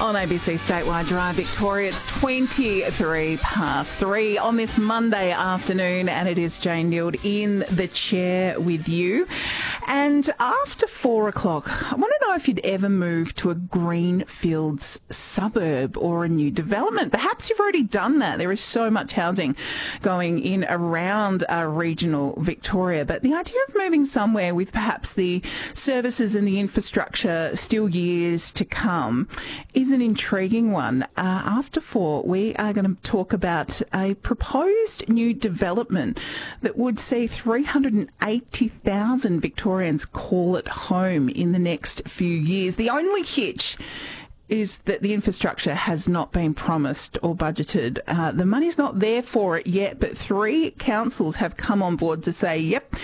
On ABC Statewide Drive Victoria, it's 23 past 3 on this Monday afternoon, and it is Jane Neild in the chair with you. And after 4 o'clock, I want to know if you'd ever moved to a greenfields suburb or a new development. Perhaps you've already done that. There is so much housing going in around regional Victoria, but the idea of moving somewhere with perhaps the services and the infrastructure still years to come is an intriguing one. After 4, we are going to talk about a proposed new development that would see 380,000 Victorians call it home in the next few years. The only hitch is that the infrastructure has not been promised or budgeted. The money's not there for it yet, but 3 councils have come on board to say, yep,